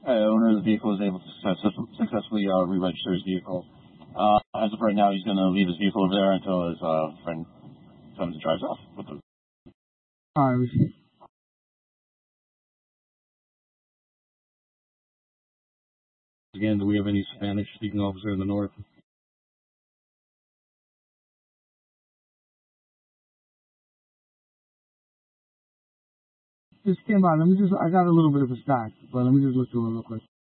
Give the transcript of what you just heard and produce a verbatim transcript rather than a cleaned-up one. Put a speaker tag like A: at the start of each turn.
A: uh, owner of the vehicle was able to success- successfully uh, re-register his vehicle. Uh, as of right now, he's going to leave his vehicle over there until his uh, friend comes and drives off with the.
B: All right.
C: Again, do we have any Spanish-speaking officer in the north?
B: Just stand by. Let me just, I got a little bit of a stack, but let me just look through it real quick.